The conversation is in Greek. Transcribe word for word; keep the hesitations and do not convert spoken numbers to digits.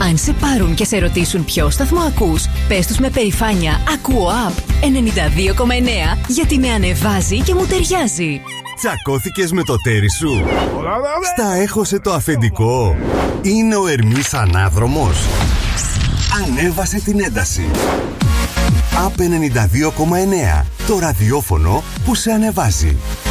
Αν σε πάρουν και σε ρωτήσουν ποιο σταθμό ακούς, πες τους με περηφάνεια «Ακούω Απ ενενήντα δύο κόμμα εννέα» γιατί με ανεβάζει και μου ταιριάζει. Τσακώθηκες με το τέρι σου? Στα έχωσε το αφεντικό? Είναι ο Ερμής ανάδρομος? Ανέβασε την ένταση. Απ ενενήντα δύο κόμμα εννέα, το ραδιόφωνο που σε ανεβάζει.